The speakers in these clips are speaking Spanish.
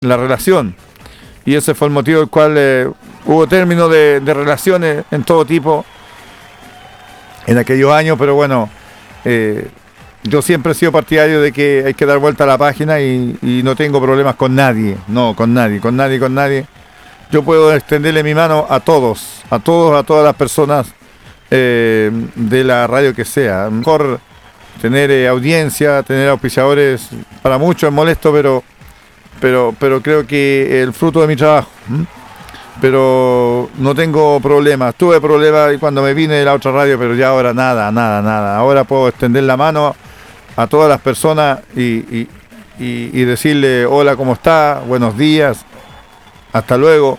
la relación. Y ese fue el motivo del cual hubo término de relaciones en todo tipo en aquellos años, pero bueno, yo siempre he sido partidario de que hay que dar vuelta a la página y no tengo problemas con nadie, no, con nadie. Yo puedo extenderle mi mano a todas las personas de la radio que sea. Mejor tener audiencia, tener auspiciadores, para muchos es molesto, pero creo que el fruto de mi trabajo. Pero no tengo problemas. Tuve problemas cuando me vine de la otra radio, pero ya ahora nada. Ahora puedo extender la mano a todas las personas y decirle hola, ¿cómo está? Buenos días, hasta luego.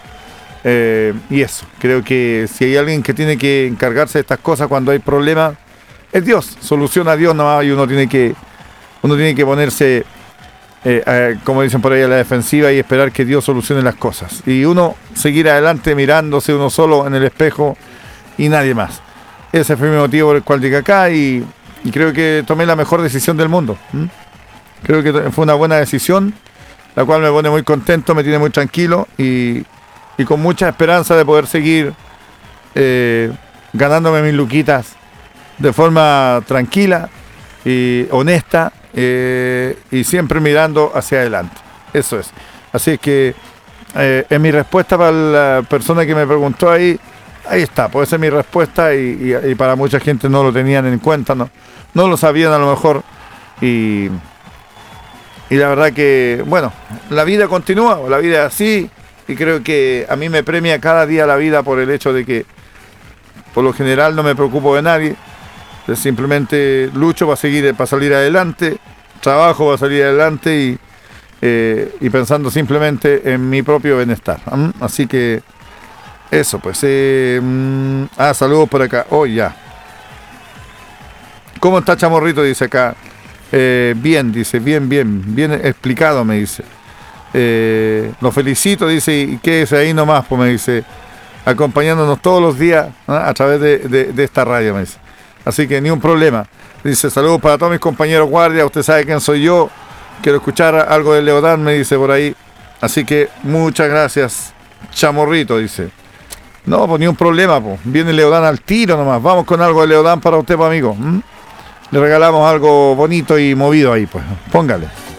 Y eso, creo que si hay alguien que tiene que encargarse de estas cosas cuando hay problemas, es Dios. Soluciona a Dios nomás y uno tiene que ponerse, como dicen por ahí, a la defensiva y esperar que Dios solucione las cosas. Y uno seguir adelante mirándose uno solo en el espejo y nadie más. Ese fue mi motivo por el cual llegué acá y creo que tomé la mejor decisión del mundo. Creo que fue una buena decisión, la cual me pone muy contento, me tiene muy tranquilo y con mucha esperanza de poder seguir ganándome mis luquitas de forma tranquila y honesta y siempre mirando hacia adelante. Eso es. Así que en mi respuesta para la persona que me preguntó ahí está, puede ser mi respuesta y para mucha gente no lo tenían en cuenta, no lo sabían a lo mejor y la verdad que, bueno, la vida continúa, la vida es así y creo que a mí me premia cada día la vida por el hecho de que por lo general no me preocupo de nadie, simplemente lucho para salir adelante, trabajo para salir adelante y pensando simplemente en mi propio bienestar. Así que eso, pues. Saludos por acá. Ya. ¿Cómo está Chamorrito? Dice acá. Bien, dice, bien explicado, me dice. Lo felicito, dice, y quédese ahí nomás, pues me dice, acompañándonos todos los días a través de esta radio, me dice. Así que ni un problema. Dice, saludos para todos mis compañeros guardias, usted sabe quién soy yo, quiero escuchar algo de Leodán, me dice por ahí. Así que muchas gracias, Chamorrito, dice. No, pues ni un problema, pues. Viene Leodán al tiro nomás. Vamos con algo de Leodán para usted, pues, amigo. Le regalamos algo bonito y movido ahí, pues. Póngale.